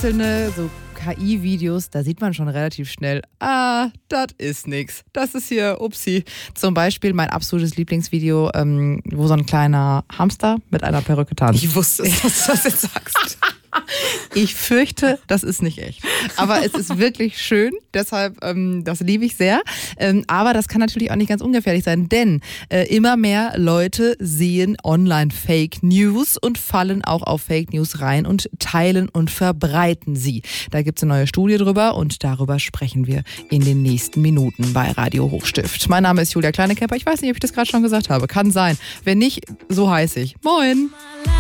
einzelne so KI-Videos, da sieht man schon relativ schnell, das ist nix. Das ist hier, upsi. Zum Beispiel mein absolutes Lieblingsvideo, wo so ein kleiner Hamster mit einer Perücke tanzt. Ich wusste es, dass du das jetzt sagst. Ich fürchte, das ist nicht echt. Aber es ist wirklich schön, deshalb, das liebe ich sehr. Aber das kann natürlich auch nicht ganz ungefährlich sein, denn immer mehr Leute sehen online Fake News und fallen auch auf Fake News rein und teilen und verbreiten sie. Da gibt es eine neue Studie drüber und darüber sprechen wir in den nächsten Minuten bei Radio Hochstift. Mein Name ist Julia Kleinekemper. Ich weiß nicht, ob ich das gerade schon gesagt habe. Kann sein. Wenn nicht, so heiße ich. Moin!